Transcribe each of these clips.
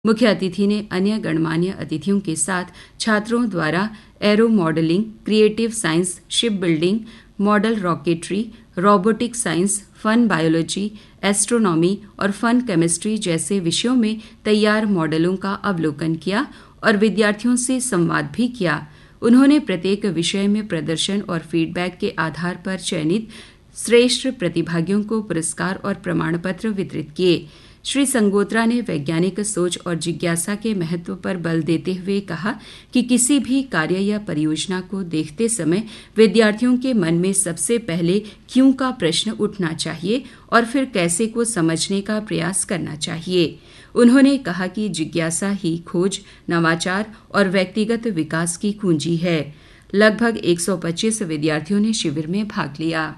मुख्य अतिथि ने अन्य गणमान्य अतिथियों के साथ छात्रों द्वारा aero modelling, creative science, ship building, model rocketry, robotic science, fun biology, astronomy और फन केमिस्ट्री जैसे विषयों में तैयार मॉडलों का अवलोकन किया और विद्यार्थियों से संवाद भी किया। उन्होंने प्रत्येक विषय में प्रदर्शन और फीडबैक के आधार पर चयनित श्रेष्ठ प्रतिभागियों को पुरस्कार और प्रमाण पत्र वितरित किए। श्री संगोत्रा ने वैज्ञानिक सोच और जिज्ञासा के महत्व पर बल देते हुए कहा कि किसी भी कार्य या परियोजना को देखते समय विद्यार्थियों के मन में सबसे पहले क्यों का प्रश्न उठना चाहिए और फिर कैसे को समझने का प्रयास करना चाहिए। उन्होंने कहा कि जिज्ञासा ही खोज, नवाचार और व्यक्तिगत विकास की कुंजी है। लगभग 125 विद्यार्थियों ने शिविर में भाग लिया।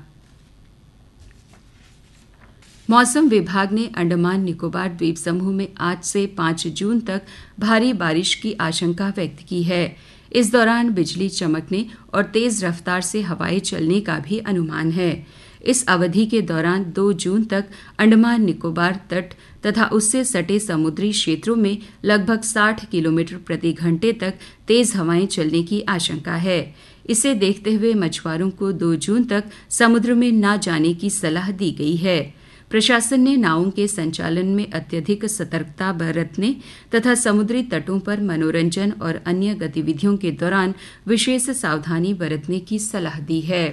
मौसम विभाग ने अंडमान निकोबार द्वीप समूह में आज से 5 जून तक भारी बारिश की आशंका व्यक्त की है। इस दौरान बिजली चमकने और तेज रफ्तार से हवाएं चलने का भी अनुमान है। इस अवधि के दौरान 2 जून तक अंडमान निकोबार तट तथा उससे सटे समुद्री क्षेत्रों में लगभग 60 किलोमीटर प्रति घंटे तक तेज हवाएं चलने की आशंका है। इसे देखते हुए मछुआरों को 2 जून तक समुद्र में न जाने की सलाह दी गई है। प्रशासन ने नावों के संचालन में अत्यधिक सतर्कता बरतने तथा समुद्री तटों पर मनोरंजन और अन्य गतिविधियों के दौरान विशेष सावधानी बरतने की सलाह दी है।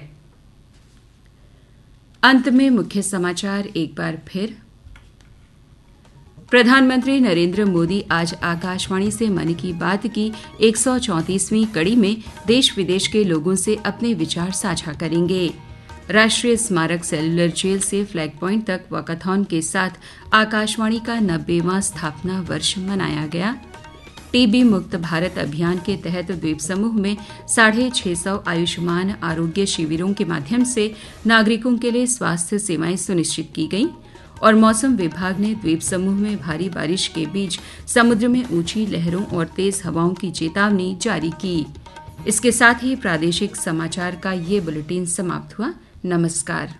अंत में मुख्य समाचार एक बार फिर। प्रधानमंत्री नरेंद्र मोदी आज आकाशवाणी से मन की बात की 134वीं कड़ी में देश विदेश के लोगों से अपने विचार साझा करेंगे। राष्ट्रीय स्मारक सेलुलर जेल से फ्लैग पॉइंट तक वॉकाथॉन के साथ आकाशवाणी का 90वां स्थापना वर्ष मनाया गया। टीबी मुक्त भारत अभियान के तहत द्वीप समूह में 650 आयुष्मान आरोग्य शिविरों के माध्यम से नागरिकों के लिए स्वास्थ्य सेवाएं सुनिश्चित की गईं। और मौसम विभाग ने द्वीप समूह में भारी बारिश के बीच समुद्र में ऊंची लहरों और तेज हवाओं की चेतावनी जारी की। इसके साथ ही प्रादेशिक समाचार का ये बुलेटिन समाप्त हुआ। नमस्कार।